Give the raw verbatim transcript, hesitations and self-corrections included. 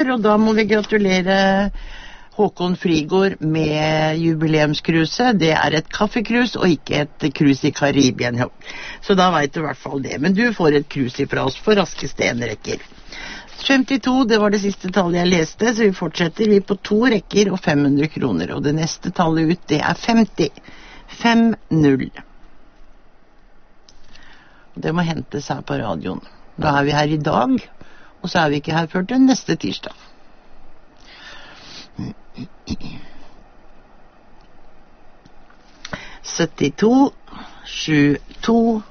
år, og da må vi gratulere Håkon Frigård med jubileumskruset. Det er et kaffekrus og ikke et krus i Karibien. Så da vet du I hvert fall det. Men du får et krus ifra oss for raske stenrekker. femtito, det var det siste tallet jeg leste, så vi fortsetter. Vi er på to rekker og fem hundre kroner. Og det neste tallet ut, det er femti. fem null. Det må hentes her på radioen. Da er vi her I dag, og så er vi ikke her før til neste tirsdag. syttito, sju to,